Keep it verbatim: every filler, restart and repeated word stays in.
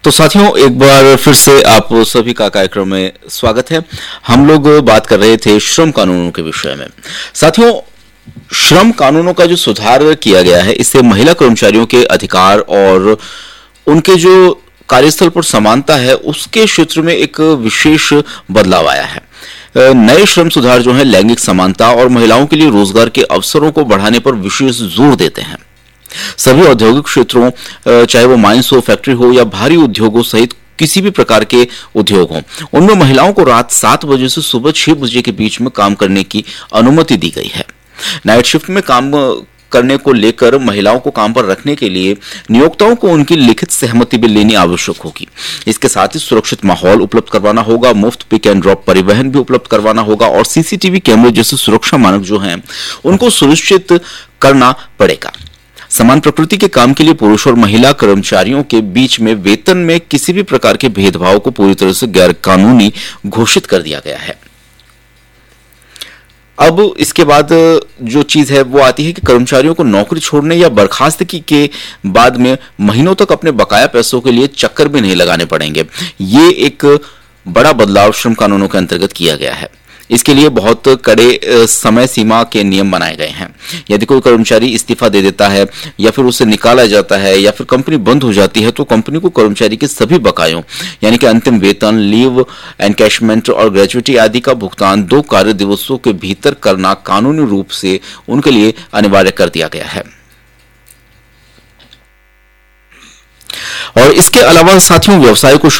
तो साथियों, एक बार फिर से आप सभी का कार्यक्रम में स्वागत है। हम लोग बात कर रहे थे श्रम कानूनों के विषय में। साथियों, श्रम कानूनों का जो सुधार किया गया है, इससे महिला कर्मचारियों के अधिकार और उनके जो कार्यस्थल पर समानता है, उसके क्षेत्र में एक विशेष बदलाव आया है। नए श्रम सुधार जो है लैंगिक समानता और महिलाओं के लिए रोजगार के अवसरों को बढ़ाने पर विशेष जोर देते हैं। सभी औद्योगिक क्षेत्रों, चाहे वो माइंस हो, फैक्ट्री हो या भारी उद्योगों सहित किसी भी प्रकार के उद्योग हो, उनमें महिलाओं को रात सात बजे से सुबह छह बजे के बीच में काम करने की अनुमति दी गई है। नाइट शिफ्ट में काम करने को लेकर महिलाओं को काम पर रखने के लिए नियोक्ताओं को उनकी लिखित सहमति भी लेनी आवश्यक होगी। इसके साथ ही सुरक्षित माहौल उपलब्ध करवाना होगा, मुफ्त पिक एंड ड्रॉप परिवहन भी उपलब्ध करवाना होगा और सीसीटीवी कैमरे जैसे सुरक्षा मानक जो हैं उनको सुनिश्चित करना पड़ेगा। समान प्रकृति के काम के लिए पुरुष और महिला कर्मचारियों के बीच में वेतन में किसी भी प्रकार के भेदभाव को पूरी तरह से गैर कानूनी घोषित कर दिया गया है। अब इसके बाद जो चीज है वो आती है कि कर्मचारियों को नौकरी छोड़ने या बर्खास्तगी के बाद में महीनों तक अपने बकाया पैसों के लिए चक्कर भी नहीं लगाने पड़ेंगे। ये एक बड़ा बदलाव श्रम कानूनों के अंतर्गत किया गया है। इसके लिए बहुत कड़े समय सीमा के नियम बनाए गए हैं। यदि कोई कर्मचारी इस्तीफा दे देता है या फिर उसे निकाला जाता है या फिर कंपनी बंद हो जाती है, तो कंपनी को कर्मचारी के सभी बकायों यानी कि अंतिम वेतन, लीव एनकैशमेंट और ग्रेजुइटी आदि का भुगतान दो कार्य दिवसों के भीतर करना कानूनी रूप से उनके लिए अनिवार्य कर दिया गया है। और इसके अलावा साथियों, व्यवसाय को